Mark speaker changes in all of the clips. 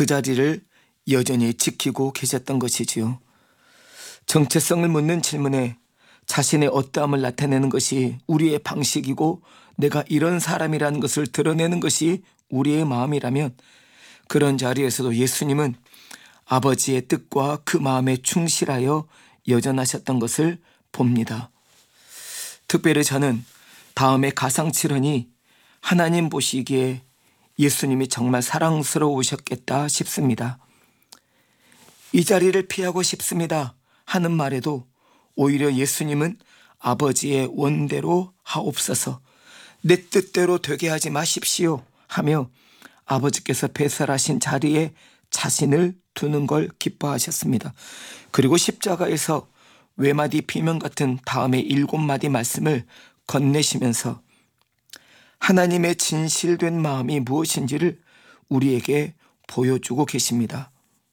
Speaker 1: 그 자리를 여전히 지키고 계셨던 것이지요. 정체성을 묻는 질문에 자신의 어떠함을 나타내는 것이 우리의 방식이고 내가 이런 사람이라는 것을 드러내는 것이 우리의 마음이라면 그런 자리에서도 예수님은 아버지의 뜻과 그 마음에 충실하여 여전하셨던 것을 봅니다. 특별히 저는 다음의 가상칠언이 하나님 보시기에 예수님이 정말 사랑스러우셨겠다 싶습니다. 이 자리를 피하고 싶습니다 하는 말에도 오히려 예수님은 아버지의 원대로 하옵소서, 내 뜻대로 되게 하지 마십시오 하며 아버지께서 배설하신 자리에 자신을 두는 걸 기뻐하셨습니다. 그리고 십자가에서 외마디 비명 같은 다음의 7마디 말씀을 건네시면서 하나님의 진실된 마음이 무엇인지를 우리에게 보여주고 계십니다.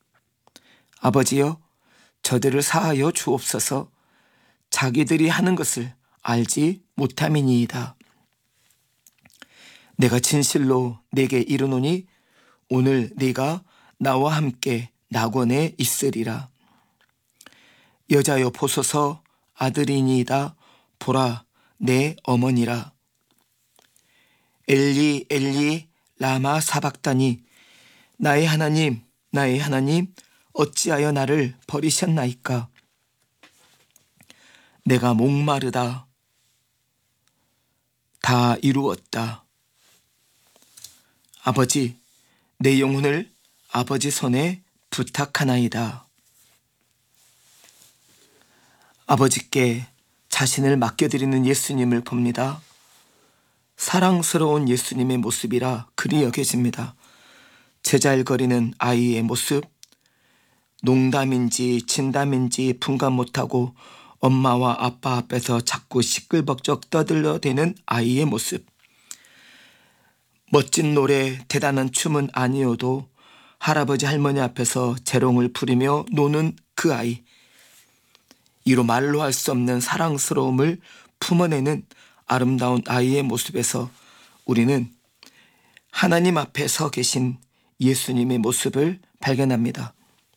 Speaker 1: 아버지여, 저들을 사하여 주옵소서. 자기들이 하는 것을 알지 못함이니이다. 내가 진실로 내게 이르노니 오늘 네가 나와 함께 낙원에 있으리라. 여자여 보소서, 아들이니이다. 보라, 내 어머니라. 엘리 엘리 라마 사박다니, 나의 하나님 나의 하나님 어찌하여 나를 버리셨나이까. 내가 목마르다. 다 이루었다. 아버지, 내 영혼을 아버지 손에 부탁하나이다. 아버지께 자신을 맡겨드리는 예수님을 봅니다. 사랑스러운 예수님의 모습이라 그리 여겨집니다. 제잘거리는 아이의 모습, 농담인지 진담인지 분간 못하고 엄마와 아빠 앞에서 자꾸 시끌벅적 떠들어대는 아이의 모습, 멋진 노래, 대단한 춤은 아니어도 할아버지 할머니 앞에서 재롱을 부리며 노는 그 아이, 이로 말로 할 수 없는 사랑스러움을 품어내는 아름다운 아이의 모습에서 우리는 하나님 앞에 서 계신 예수님의 모습을 발견합니다.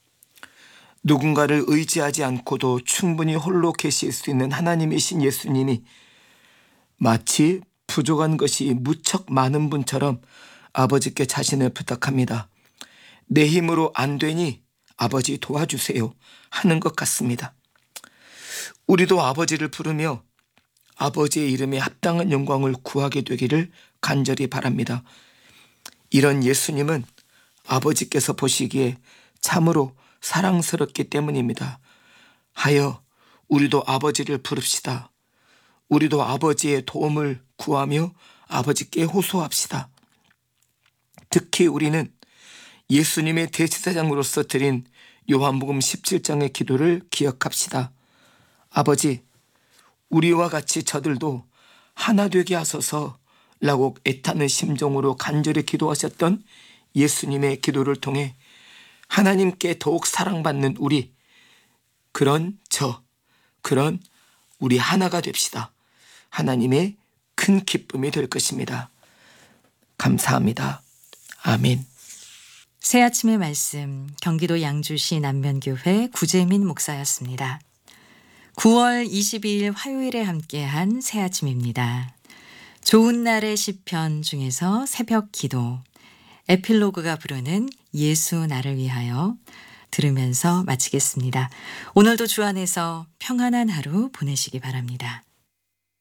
Speaker 1: 누군가를 의지하지 않고도 충분히 홀로 계실 수 있는 하나님이신 예수님이 마치 부족한 것이 무척 많은 분처럼 아버지께 자신을 부탁합니다. 내 힘으로 안 되니 아버지 도와주세요 하는 것 같습니다. 우리도 아버지를 부르며 아버지의 이름에 합당한 영광을 구하게 되기를 간절히 바랍니다. 이런 예수님은 아버지께서 보시기에 참으로 사랑스럽기 때문입니다. 하여 우리도 아버지를 부릅시다. 우리도 아버지의 도움을 구하며 아버지께 호소합시다. 특히 우리는 예수님의 대제사장으로서 드린 요한복음 17장의 기도를 기억합시다. 아버지, 우리와 같이 저들도 하나 되게 하소서라고 애타는 심정으로 간절히 기도하셨던 예수님의 기도를 통해 하나님께 더욱 사랑받는 우리, 그런 우리 하나가 됩시다. 하나님의 큰 기쁨이 될 것입니다. 감사합니다. 아멘.
Speaker 2: 새아침의 말씀, 경기도 양주시 남면교회 구재민 목사였습니다. 9월 22일 화요일에 함께한 새아침입니다. 좋은 날의 시편 중에서 새벽 기도, 에필로그가 부르는 예수 나를 위하여 들으면서 마치겠습니다. 오늘도 주 안에서 평안한 하루 보내시기 바랍니다.